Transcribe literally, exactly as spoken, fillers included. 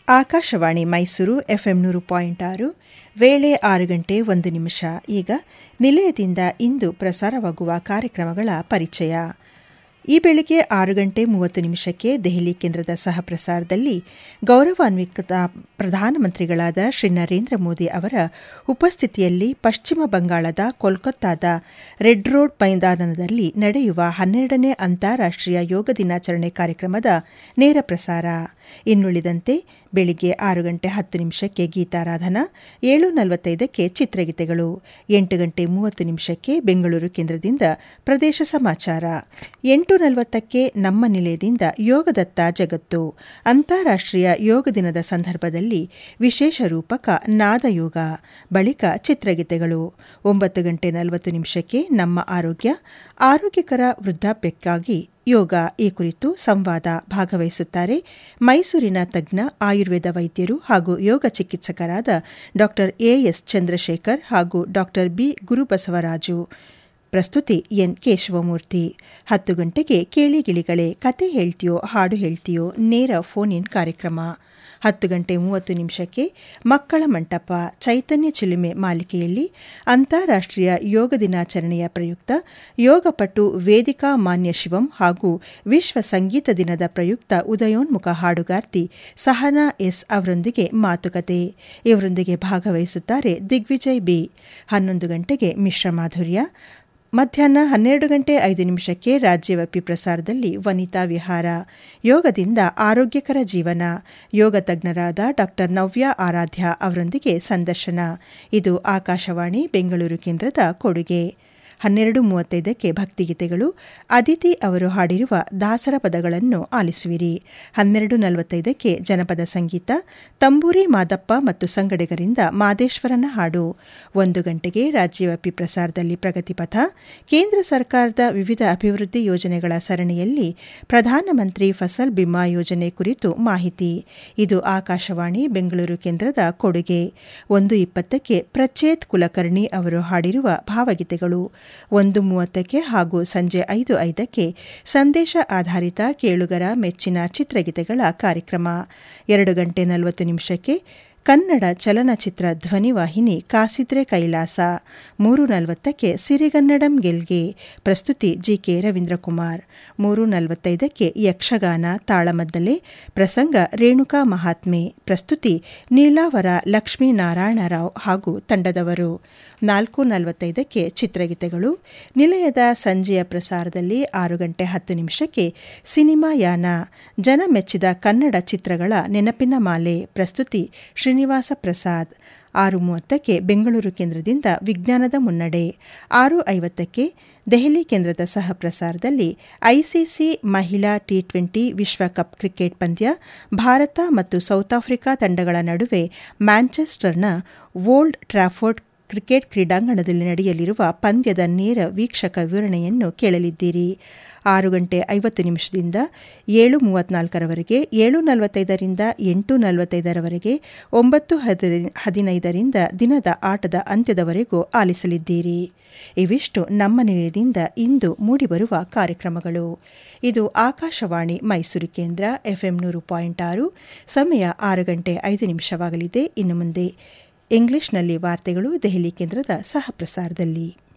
Akashvani Mysuru FM ನೂರು point ಆರು ವೇಳೆ ಆರು ಗಂಟೆ ಒಂದು ನಿಮಿಷ. ಈಗ ನಿಲಯದಿಂದ ಇಂದು ಪ್ರಸಾರವಾಗುವ ಕಾರ್ಯಕ್ರಮಗಳ ಪರಿಚಯ. ಈ ಬೆಳಿಗ್ಗೆ ಆರು ಗಂಟೆ ಮೂವತ್ತು ನಿಮಿಷಕ್ಕೆ ದೆಹಲಿ ಕೇಂದ್ರದ ಸಹ ಪ್ರಸಾರದಲ್ಲಿ ಗೌರವಾನ್ವಿತ ಪ್ರಧಾನಮಂತ್ರಿಗಳಾದ ಶ್ರೀ ನರೇಂದ್ರ ಮೋದಿ ಅವರ ಉಪಸ್ಥಿತಿಯಲ್ಲಿ ಪಶ್ಚಿಮ ಬಂಗಾಳದ ಕೋಲ್ಕತ್ತಾದ ರೆಡ್ ರೋಡ್ ಮೈದಾನದಲ್ಲಿ ನಡೆಯುವ ಹನ್ನೆರಡನೇ ಅಂತಾರಾಷ್ಟ್ರೀಯ ಯೋಗ ದಿನಾಚರಣೆ ಕಾರ್ಯಕ್ರಮದ ನೇರ ಪ್ರಸಾರ. ಇನ್ನುಳಿದಂತೆ ಬೆಳಿಗ್ಗೆ ಆರು ಗಂಟೆ ಹತ್ತು ನಿಮಿಷಕ್ಕೆ ಗೀತಾರಾಧನಾ, ಏಳು ನಲವತ್ತೈದಕ್ಕೆ ಚಿತ್ರಗೀತೆಗಳು, ಎಂಟು ಗಂಟೆ ಮೂವತ್ತು ನಿಮಿಷಕ್ಕೆ ಬೆಂಗಳೂರು ಕೇಂದ್ರದಿಂದ ಪ್ರದೇಶ ಸಮಾಚಾರ, ಎಂಟು ನಲವತ್ತಕ್ಕೆ ನಮ್ಮ ನಿಲಯದಿಂದ ಯೋಗದತ್ತ ಜಗತ್ತು, ಅಂತಾರಾಷ್ಟ್ರೀಯ ಯೋಗ ದಿನದ ಸಂದರ್ಭದಲ್ಲಿ ವಿಶೇಷ ರೂಪಕ ನಾದಯೋಗ, ಬಳಿಕ ಚಿತ್ರಗೀತೆಗಳು, ಒಂಬತ್ತು ಗಂಟೆ ನಲವತ್ತು ನಿಮಿಷಕ್ಕೆ ನಮ್ಮ ಆರೋಗ್ಯ, ಆರೋಗ್ಯಕರ ವೃದ್ಧಾಪ್ಯಕ್ಕಾಗಿ ಯೋಗ ಈ ಕುರಿತು ಸಂವಾದ. ಭಾಗವಹಿಸುತ್ತಾರೆ ಮೈಸೂರಿನ ತಜ್ಞ ಆಯುರ್ವೇದ ವೈದ್ಯರು ಹಾಗೂ ಯೋಗ ಚಿಕಿತ್ಸಕರಾದ ಡಾ ಎಎಸ್ ಚಂದ್ರಶೇಖರ್ ಹಾಗೂ ಡಾ ಬಿ ಗುರುಬಸವರಾಜು. ಪ್ರಸ್ತುತಿ ಎನ್ ಕೇಶವಮೂರ್ತಿ. ಹತ್ತು ಗಂಟೆಗೆ ಕೇಳಿಗಿಳಿಗಳೇ, ಕತೆ ಹೇಳ್ತೀಯೋ ಹಾಡು ಹೇಳ್ತೀಯೋ ನೇರ ಫೋನ್ ಇನ್ ಕಾರ್ಯಕ್ರಮ. ಹತ್ತು ಗಂಟೆ ಮೂವತ್ತು ನಿಮಿಷಕ್ಕೆ ಮಕ್ಕಳ ಮಂಟಪ, ಚೈತನ್ಯ ಚಿಲುಮೆ ಮಾಲಿಕೆಯಲ್ಲಿ ಅಂತಾರಾಷ್ಟ್ರೀಯ ಯೋಗ ದಿನಾಚರಣೆಯ ಪ್ರಯುಕ್ತ ಯೋಗಪಟು ವೇದಿಕಾ ಮಾನ್ಯ ಶಿವಂ ಹಾಗೂ ವಿಶ್ವ ಸಂಗೀತ ದಿನದ ಪ್ರಯುಕ್ತ ಉದಯೋನ್ಮುಖ ಹಾಡುಗಾರ್ತಿ ಸಹನಾ ಎಸ್ ಅವರೊಂದಿಗೆ ಮಾತುಕತೆ. ಇವರೊಂದಿಗೆ ಭಾಗವಹಿಸುತ್ತಾರೆ ದಿಗ್ವಿಜಯ್ ಬಿ. ಹನ್ನೊಂದು ಗಂಟೆಗೆ ಮಿಶ್ರ ಮಾಧುರ್ಯ. ಮಧ್ಯಾಹ್ನ ಹನ್ನೆರಡು ಗಂಟೆ ಐದು ನಿಮಿಷಕ್ಕೆ ರಾಜ್ಯವ್ಯಾಪಿ ಪ್ರಸಾರದಲ್ಲಿ ವನಿತಾ ವಿಹಾರ, ಯೋಗದಿಂದ ಆರೋಗ್ಯಕರ ಜೀವನ, ಯೋಗ ತಜ್ಞರಾದ ಡಾ ನವ್ಯ ಆರಾಧ್ಯ ಅವರೊಂದಿಗೆ ಸಂದರ್ಶನ. ಇದು ಆಕಾಶವಾಣಿ ಬೆಂಗಳೂರು ಕೇಂದ್ರದ ಕೊಡುಗೆ. ಹನ್ನೆರಡು ಮೂವತ್ತೈದಕ್ಕೆ ಭಕ್ತಿಗೀತೆಗಳು, ಅದಿತಿ ಅವರು ಹಾಡಿರುವ ದಾಸರ ಪದಗಳನ್ನು ಆಲಿಸುವಿರಿ. ಹನ್ನೆರಡು ನಲವತ್ತೈದಕ್ಕೆ ಜನಪದ ಸಂಗೀತ, ತಂಬೂರಿ ಮಾದಪ್ಪ ಮತ್ತು ಸಂಗಡಿಗರಿಂದ ಮಾದೇಶ್ವರನ ಹಾಡು. ಒಂದು ಗಂಟೆಗೆ ರಾಜ್ಯವ್ಯಾಪಿ ಪ್ರಸಾರದಲ್ಲಿ ಪ್ರಗತಿಪಥ, ಕೇಂದ್ರ ಸರ್ಕಾರದ ವಿವಿಧ ಅಭಿವೃದ್ಧಿ ಯೋಜನೆಗಳ ಸರಣಿಯಲ್ಲಿ ಪ್ರಧಾನಮಂತ್ರಿ ಫಸಲ್ ಬಿಮಾ ಯೋಜನೆ ಕುರಿತು ಮಾಹಿತಿ. ಇದು ಆಕಾಶವಾಣಿ ಬೆಂಗಳೂರು ಕೇಂದ್ರದ ಕೊಡುಗೆ. ಒಂದು ಇಪ್ಪತ್ತಕ್ಕೆ ಪ್ರಚೇತ್ ಕುಲಕರ್ಣಿ ಅವರು ಹಾಡಿರುವ ಭಾವಗೀತೆಗಳು. ಒಂದು ಮೂವತ್ತಕ್ಕೆ ಹಾಗೂ ಸಂಜೆ ಐದು ಐದಕ್ಕೆ ಸಂದೇಶ ಆಧಾರಿತ ಕೇಳುಗರ ಮೆಚ್ಚಿನ ಚಿತ್ರಗೀತೆಗಳ ಕಾರ್ಯಕ್ರಮ. ಎರಡು ಗಂಟೆ ನಲವತ್ತು ನಿಮಿಷಕ್ಕೆ ಕನ್ನಡ ಚಲನಚಿತ್ರ ಧ್ವನಿವಾಹಿನಿ ಕಾಸಿದ್ರೆ ಕೈಲಾಸ. ಮೂರು ನಲವತ್ತಕ್ಕೆ ಸಿರಿಗನ್ನಡಂ ಗೆಲ್ಗೆ, ಪ್ರಸ್ತುತಿ ಜಿಕೆ ರವೀಂದ್ರಕುಮಾರ್. ಮೂರು ನಲವತ್ತೈದಕ್ಕೆ ಯಕ್ಷಗಾನ ತಾಳಮದ್ದಲೆ, ಪ್ರಸಂಗ ರೇಣುಕಾ ಮಹಾತ್ಮೆ, ಪ್ರಸ್ತುತಿ ನೀಲಾವರ ಲಕ್ಷ್ಮೀನಾರಾಯಣರಾವ್ ಹಾಗೂ ತಂಡದವರು. ನಾಲ್ಕು ನಲವತ್ತೈದಕ್ಕೆ ಚಿತ್ರಗೀತೆಗಳು. ನಿಲಯದ ಸಂಜೆಯ ಪ್ರಸಾರದಲ್ಲಿ ಆರು ಗಂಟೆ ಹತ್ತು ನಿಮಿಷಕ್ಕೆ ಸಿನಿಮಾ ಯಾನ, ಜನಮೆಚ್ಚಿದ ಕನ್ನಡ ಚಿತ್ರಗಳ ನೆನಪಿನ ಮಾಲೆ, ಪ್ರಸ್ತುತಿ ಶ್ರೀನಿವಾಸ ಪ್ರಸಾದ್. ಆರು ಮೂವತ್ತಕ್ಕೆ ಬೆಂಗಳೂರು ಕೇಂದ್ರದಿಂದ ವಿಜ್ಞಾನದ ಮುನ್ನಡೆ. ಆರು ಐವತ್ತಕ್ಕೆ ದೆಹಲಿ ಕೇಂದ್ರದ ಸಹ ಪ್ರಸಾರದಲ್ಲಿ ಐಸಿಸಿ ಮಹಿಳಾ ಟಿ ಟ್ವೆಂಟಿ ವಿಶ್ವಕಪ್ ಕ್ರಿಕೆಟ್ ಪಂದ್ಯ, ಭಾರತ ಮತ್ತು ಸೌತ್ ಆಫ್ರಿಕಾ ತಂಡಗಳ ನಡುವೆ ಮ್ಯಾಂಚೆಸ್ಟರ್ನ ಓಲ್ಡ್ ಟ್ರಾಫೋರ್ಡ್ ಕ್ರಿಕೆಟ್ ಕ್ರೀಡಾಂಗಣದಲ್ಲಿ ನಡೆಯಲಿರುವ ಪಂದ್ಯದ ನೇರ ವೀಕ್ಷಕ ವಿವರಣೆಯನ್ನು ಕೇಳಲಿದ್ದೀರಿ. ಆರು ಗಂಟೆ ಐವತ್ತು ನಿಮಿಷದಿಂದ ಏಳು ಮೂವತ್ನಾಲ್ಕರವರೆಗೆ, ಏಳು ನಲವತ್ತೈದರಿಂದ ಎಂಟು ನಲವತ್ತೈದರವರೆಗೆ, ಒಂಬತ್ತು ಹದಿನೈದರಿಂದ ದಿನದ ಆಟದ ಅಂತ್ಯದವರೆಗೂ ಆಲಿಸಲಿದ್ದೀರಿ. ಇವಿಷ್ಟು ನಮ್ಮ ನಿಲಯದಿಂದ ಇಂದು ಮೂಡಿಬರುವ ಕಾರ್ಯಕ್ರಮಗಳು. ಇದು ಆಕಾಶವಾಣಿ ಮೈಸೂರು ಕೇಂದ್ರ ಎಫ್ಎಂ ನೂರು ಪಾಯಿಂಟ್ ಆರು. ಸಮಯ ಆರು ಗಂಟೆ ಐದು ನಿಮಿಷವಾಗಲಿದೆ. ಇನ್ನು ಮುಂದೆ ಇಂಗ್ಲಿಷ್ನಲ್ಲಿ ವಾರ್ತೆಗಳು ದೆಹಲಿ ಕೇಂದ್ರದ ಸಹ ಪ್ರಸಾರದಲ್ಲಿ.